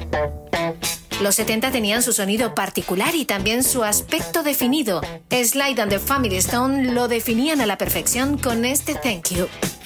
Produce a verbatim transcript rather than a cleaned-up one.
Los setenta tenían su sonido particular y también su aspecto definido. Sly and the Family Stone lo definían a la perfección con este Thank You.